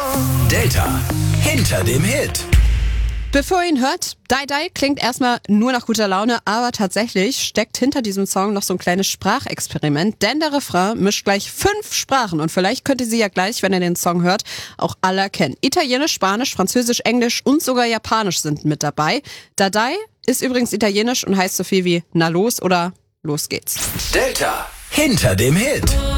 Delta hinter dem Hit. Bevor ihr ihn hört, Dai Dai klingt erstmal nur nach guter Laune, aber tatsächlich steckt hinter diesem Song noch so ein kleines Sprachexperiment, denn der Refrain mischt gleich 5 Sprachen und vielleicht könnt ihr sie ja gleich, wenn ihr den Song hört, auch alle erkennen. Italienisch, Spanisch, Französisch, Englisch und sogar Japanisch sind mit dabei. Dai Dai ist übrigens italienisch und heißt so viel wie na los oder los geht's. Delta hinter dem Hit.